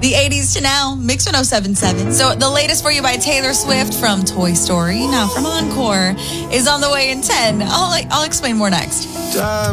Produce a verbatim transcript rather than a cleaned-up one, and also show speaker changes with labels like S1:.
S1: The eighties to now, Mix one oh seven point seven. So the latest for you by Taylor Swift from Toy Story, now from Encore, is on the way in ten. I'll, I'll explain more next.